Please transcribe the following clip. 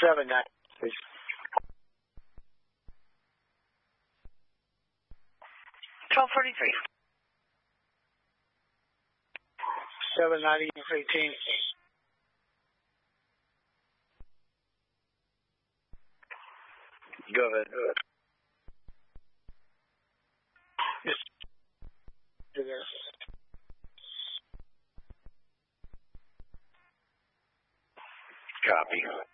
790, please. 1243. 790, 18. Go ahead. Yes. Copy.